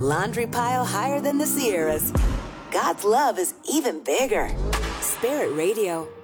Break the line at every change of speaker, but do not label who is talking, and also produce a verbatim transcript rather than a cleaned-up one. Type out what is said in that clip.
laundry pile higher than the Sierras. God's love is even bigger. Spirit Radio.